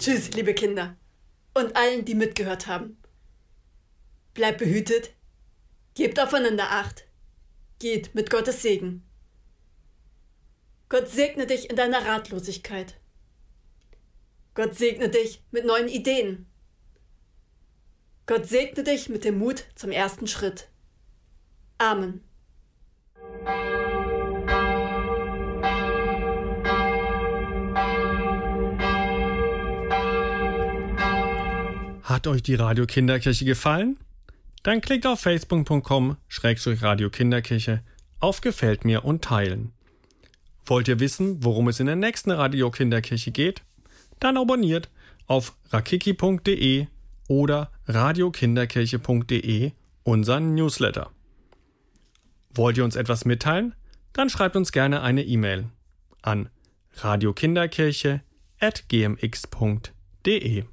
Tschüss, liebe Kinder. Und allen, die mitgehört haben. Bleibt behütet. Gebt aufeinander Acht. Geht mit Gottes Segen. Gott segne dich in deiner Ratlosigkeit. Gott segne dich mit neuen Ideen. Gott segne dich mit dem Mut zum ersten Schritt. Amen. Hat euch die Radio Kinderkirche gefallen? Dann klickt auf facebook.com/Radio-Kinderkirche auf Gefällt mir und teilen. Wollt ihr wissen, worum es in der nächsten Radio Kinderkirche geht? Dann abonniert auf rakiki.de oder radiokinderkirche.de unseren Newsletter. Wollt ihr uns etwas mitteilen? Dann schreibt uns gerne eine E-Mail an radiokinderkirche@gmx.de.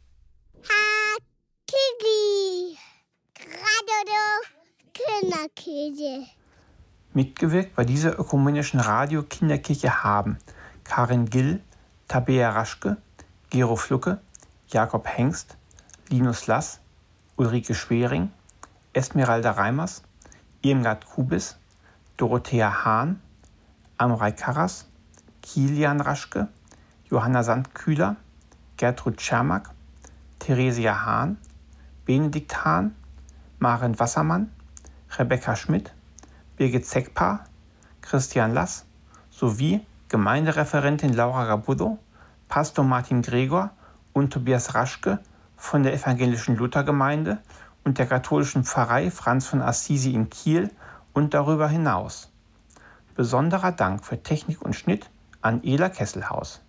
Kinderkirche. Mitgewirkt bei dieser ökumenischen Radio-Kinderkirche haben Karin Gill, Tabea Raschke, Gero Flucke, Jakob Hengst, Linus Lass, Ulrike Schwering, Esmeralda Reimers, Irmgard Kubis, Dorothea Hahn, Amrei Karras, Kilian Raschke, Johanna Sandkühler, Gertrud Schermack, Theresia Hahn, Benedikt Hahn, Maren Wassermann, Rebecca Schmidt, Birgit Zeckpaar, Christian Lass sowie Gemeindereferentin Laura Gabuddo, Pastor Martin Gregor und Tobias Raschke von der Evangelischen Luthergemeinde und der katholischen Pfarrei Franz von Assisi in Kiel und darüber hinaus. Besonderer Dank für Technik und Schnitt an Ela Kesselhaus.